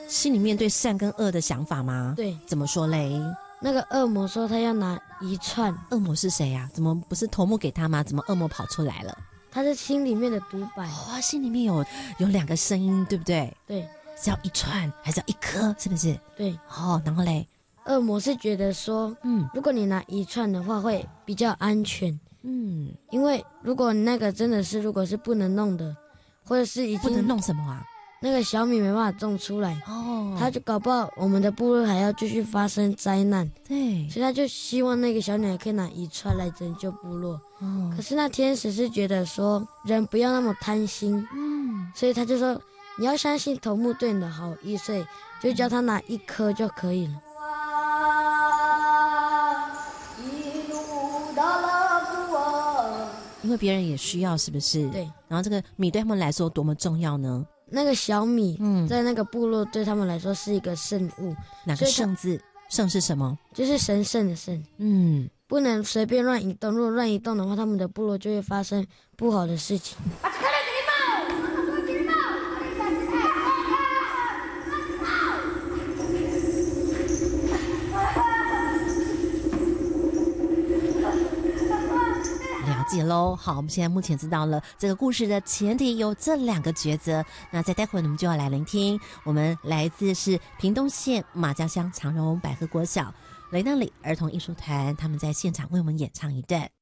心里面对善跟恶的想法吗？ 对， 怎么说嘞？ 那个恶魔说他要拿一串。 恶魔是谁呀？怎么不是头目给他吗？怎么恶魔跑出来了？ 他是心里面的独白。 哇，心里面有两个声音，对不对？ 对， 是要一串还是要一颗？是不是？ 对。 然后嘞， 恶魔是觉得说，如果你拿一串的话会比较安全。因为如果那个真的是如果是不能弄的，或者是已经不能弄什么啊？ 那个小米没办法种出来，他就搞不好我们的部落还要继续发生灾难。 对， 所以他就希望那个小女孩可以拿一串来拯救部落。可是那天使是觉得说人不要那么贪心，所以他就说你要相信头目对你的好意，所以就叫他拿一颗就可以了。 因为别人也需要，是不是？ 对。 然后这个米对他们来说多么重要呢？ 那个小米，在那个部落对他们来说是一个圣物。 哪个圣字？圣是什么？ 就是神圣的圣。不能随便乱移动，如果乱移动的话，他们的部落就会发生不好的事情。 了解咯。好，我们现在目前知道了这个故事的前提有这两个抉择。那在待会儿我们就要来聆听我们来自是屏东县马家乡长荣百合国小雷纳里儿童艺术团，他们在现场为我们演唱一段。